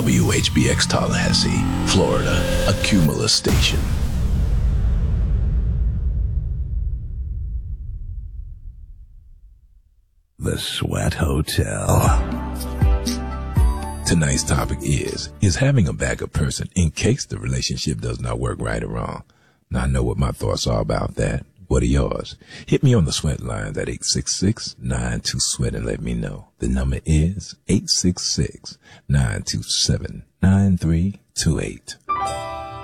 WHBX Tallahassee, Florida, a Cumulus station. The Sweat Hotel. Tonight's topic is having a backup person in case the relationship does not work right or wrong. Now, I know what my thoughts are about that. What are yours? Hit me on the Sweat lines at 866-92-SWEAT and let me know. The number is 866-927-9328.